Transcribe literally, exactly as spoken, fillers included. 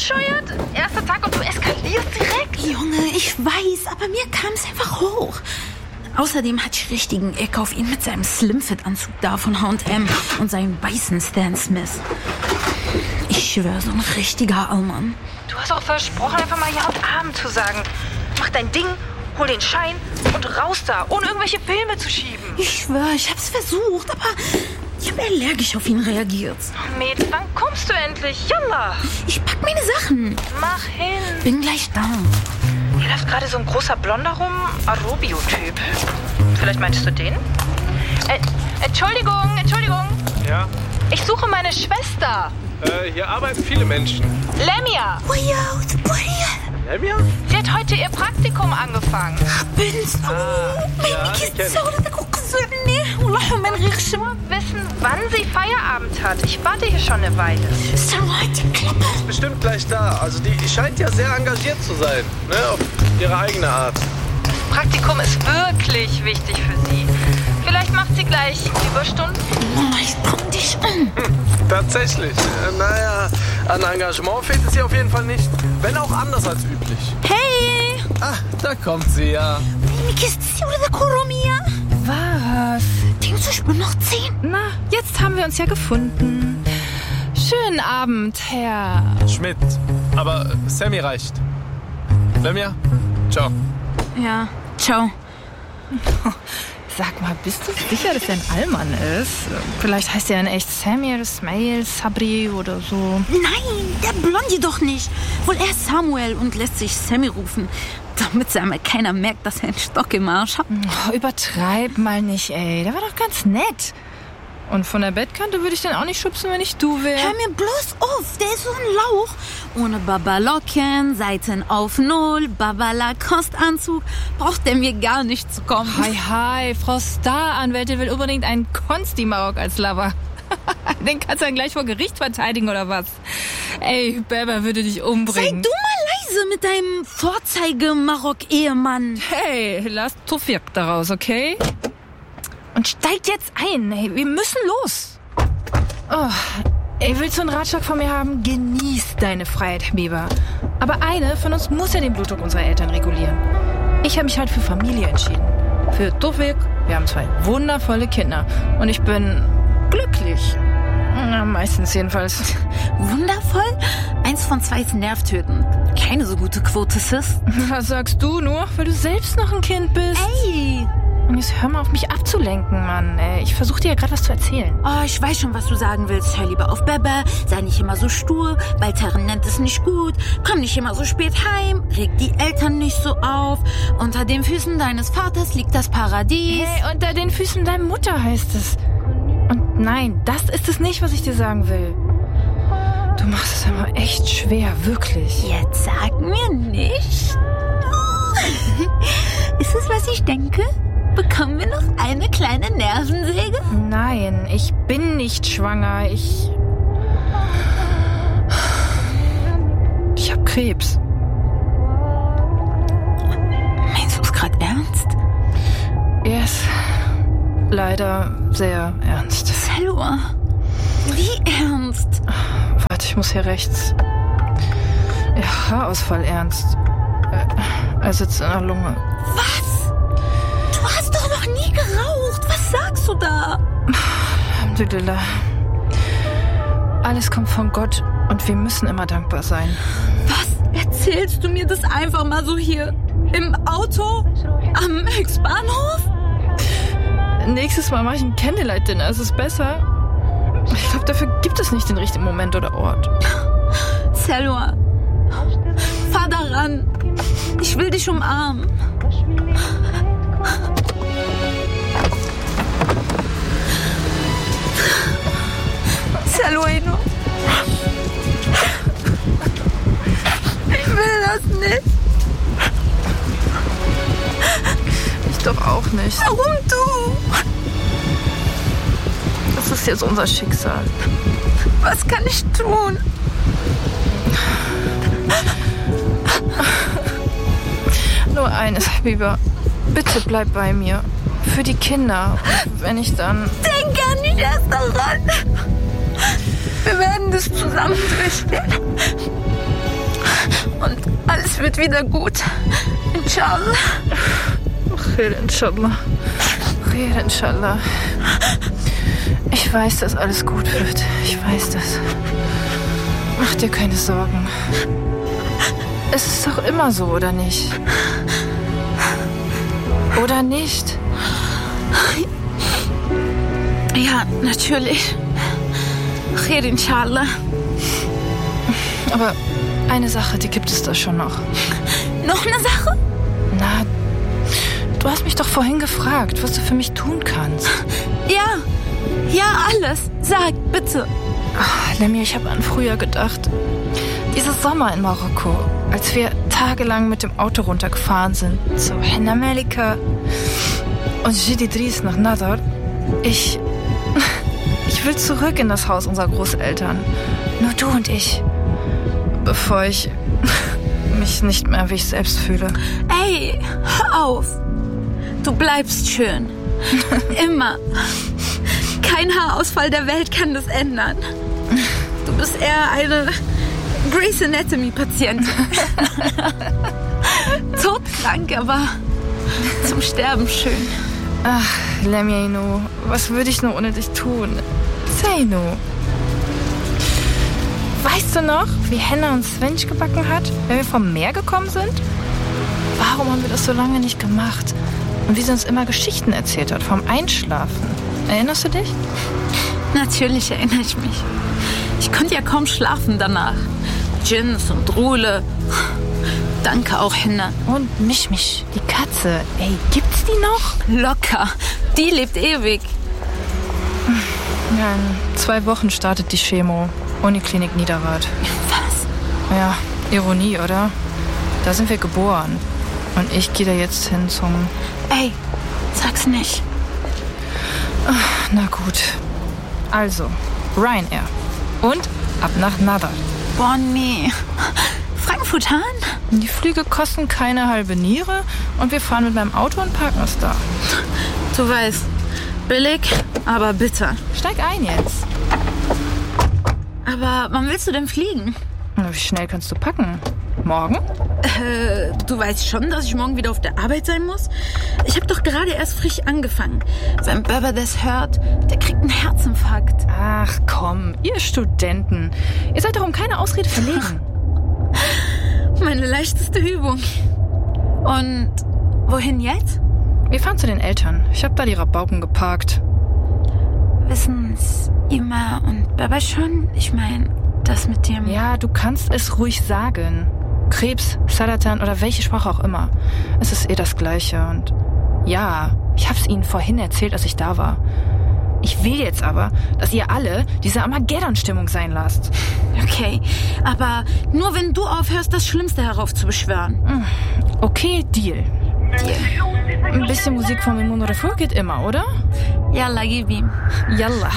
bescheuert? Erster Tag und du eskalierst direkt. Junge, ich weiß, aber mir kam es einfach hoch. Außerdem hatte ich richtigen Eck auf ihn mit seinem Slimfit-Anzug da von H und M und seinem weißen Stan Smith. Ich schwöre, so ein richtiger Allmann. Du hast auch versprochen, einfach mal Ja und Abend zu sagen. Mach dein Ding, hol den Schein und raus da, ohne irgendwelche Filme zu schieben. Ich schwöre, ich hab's versucht, aber ich habe allergisch auf ihn reagiert. Oh, Mädel, wann kommst du endlich? Jalla! Ich pack meine Sachen. Mach hin. Bin gleich da. Hier läuft gerade so ein großer Blonder rum, Arobio-Typ. Vielleicht meinst du den? Äh, Entschuldigung, Entschuldigung. Ja? Ich suche meine Schwester. Äh, hier arbeiten viele Menschen. Lemia. Lemia? Sie hat heute ihr Praktikum angefangen. Bin's du? Ja, ich kenn dich. Nur wissen, wann sie Feierabend hat. Ich warte hier schon eine Weile. Bestimmt gleich da. Also die scheint ja sehr engagiert zu sein, ne? Auf ihre eigene Art. Das Praktikum ist wirklich wichtig für sie. Vielleicht macht sie gleich Überstunden. Ich komm dich an. Hm, tatsächlich. Äh, naja, an Engagement fehlt es ihr auf jeden Fall nicht. Wenn auch anders als üblich. Hey! Ah, da kommt sie ja. Was? Denkst du, ich bin noch zehn? Na, jetzt haben wir uns ja gefunden. Schönen Abend, Herr... Schmidt. Aber Sammy reicht. Lemia, ciao. Ja, ciao. Sag mal, bist du sicher, dass er ein Allmann ist? Vielleicht heißt er in echt Samir, Smail, Sabri oder so. Nein, der Blondie doch nicht. Wohl er ist Samuel und lässt sich Sammy rufen. Damit einmal keiner merkt, dass er einen Stock im Arsch hat. Oh, übertreib mal nicht, ey. Der war doch ganz nett. Und von der Bettkante würde ich den auch nicht schubsen, wenn ich du wäre. Hör mir bloß auf, der ist so ein Lauch. Ohne Babalocken, Seiten auf Null, Baba-Lacoste-Anzug, braucht der mir gar nicht zu kommen. Hi, hi, Frau Star-Anwältin will unbedingt einen Konsti-Marok als Lover. Den kannst du dann gleich vor Gericht verteidigen, oder was? Ey, Berber würde dich umbringen. Sei du mal leise mit deinem Vorzeige-Marok-Ehemann. Hey, lass Tufik daraus, okay? Und steig jetzt ein. Hey, wir müssen los. Oh, ey, willst du einen Ratschlag von mir haben? Genieß deine Freiheit, Habiba. Aber eine von uns muss ja den Blutdruck unserer Eltern regulieren. Ich habe mich halt für Familie entschieden. Für Tufik. Wir haben zwei wundervolle Kinder. Und ich bin glücklich. Na, meistens jedenfalls. Wundervoll? Eins von zwei ist nervtötend. Keine so gute Quote, Sis. Was sagst du nur, weil du selbst noch ein Kind bist? Ey! Und jetzt hör mal auf mich abzulenken, Mann. Ich versuche dir ja gerade was zu erzählen. Oh, ich weiß schon, was du sagen willst. Hör lieber auf Bebe, sei nicht immer so stur, Baltarin nennt es nicht gut, komm nicht immer so spät heim, reg die Eltern nicht so auf. Unter den Füßen deines Vaters liegt das Paradies. Hey, unter den Füßen deiner Mutter heißt es. Und nein, das ist es nicht, was ich dir sagen will. Du machst es aber echt schwer, wirklich. Jetzt sag mir nicht. Ist es, was ich denke? Bekommen wir noch eine kleine Nervensäge? Nein, ich bin nicht schwanger. Ich... Ich hab Krebs. Meinst du es gerade ernst? Er ist leider sehr ernst. Salwa, wie ernst? Warte, ich muss hier rechts. Ja, Haarausfall ernst. Er sitzt in der Lunge. Was? Du hast doch noch nie geraucht. Was sagst du da? Alhamdulillah. Alles kommt von Gott und wir müssen immer dankbar sein. Was? Erzählst du mir das einfach mal so hier? Im Auto? Am Höchstbahnhof? Nächstes Mal mache ich ein Candlelight-Dinner. Es ist besser. Ich glaube, dafür gibt es nicht den richtigen Moment oder Ort. Salwa, fahr daran. Ich will dich umarmen. Salwa, ich will das nicht. Ich doch auch nicht. Warum du? Das ist jetzt unser Schicksal. Was kann ich tun? Nur eines, Habiba. Bitte bleib bei mir. Für die Kinder. Und wenn ich dann... Denk gar nicht erst daran. Wir werden das zusammen durchstehen. Alles wird wieder gut. Inshallah. Khair, inshallah. Khair, inshallah. Ich weiß, dass alles gut wird. Ich weiß das. Mach dir keine Sorgen. Es ist doch immer so, oder nicht? Oder nicht? Ja, natürlich. Khair, inshallah. Aber eine Sache, die gibt es da schon noch. Noch eine Sache? Na, du hast mich doch vorhin gefragt, was du für mich tun kannst. Ja, ja, alles. Sag, bitte. Ach, Lemmy, ich habe an früher gedacht. Dieser Sommer in Marokko, als wir tagelang mit dem Auto runtergefahren sind, zu Henna Melika und Sidi Idris nach Nadar. Ich, ich will zurück in das Haus unserer Großeltern. Nur du und ich. Bevor ich mich nicht mehr wie ich selbst fühle. Ey, hör auf. Du bleibst schön. Immer. Kein Haarausfall der Welt kann das ändern. Du bist eher eine Grey's Anatomy-Patientin. Todkrank, aber zum Sterben schön. Ach, Lemmy, was würde ich nur ohne dich tun? Zeinu. Weißt du noch, wie Henna uns Svensch gebacken hat, wenn wir vom Meer gekommen sind? Warum haben wir das so lange nicht gemacht? Und wie sie uns immer Geschichten erzählt hat, vom Einschlafen. Erinnerst du dich? Natürlich erinnere ich mich. Ich konnte ja kaum schlafen danach. Djinns und Rule. Danke auch, Henna. Und Mischmisch, die Katze. Ey, gibt's die noch? Locker. Die lebt ewig. Ja, in zwei Wochen startet die Chemo. Uniklinik Niederrad. Was? Ja, Ironie, oder? Da sind wir geboren. Und ich gehe da jetzt hin zum... Ey, sag's nicht. Ach, na gut. Also, Ryanair. Und ab nach Nadar. Boah, nee. Frankfurt Hahn? Die Flüge kosten keine halbe Niere und wir fahren mit meinem Auto und parken es da. Du weißt, billig, aber bitter. Steig ein jetzt. Aber wann willst du denn fliegen? Na, wie schnell kannst du packen? Morgen? Äh, du weißt schon, dass ich morgen wieder auf der Arbeit sein muss? Ich habe doch gerade erst frisch angefangen. Wenn Baba das hört, der kriegt einen Herzinfarkt. Ach komm, ihr Studenten. Ihr seid doch um keine Ausrede verlegen. Meine leichteste Übung. Und wohin jetzt? Wir fahren zu den Eltern. Ich habe da die Rabauken geparkt. Wissen's Ima und Baba schon? Ich meine, das mit dem... Ja, du kannst es ruhig sagen. Krebs, Saratan oder welche Sprache auch immer. Es ist eh das Gleiche. Und ja, ich hab's ihnen vorhin erzählt, als ich da war. Ich will jetzt aber, dass ihr alle diese Armageddon-Stimmung sein lasst. Okay, aber nur wenn du aufhörst, das Schlimmste heraufzubeschwören. Okay, Deal. Deal. Ein bisschen Musik von Mimoun Refour geht immer, oder? Yalla, gib ihm. Yalla.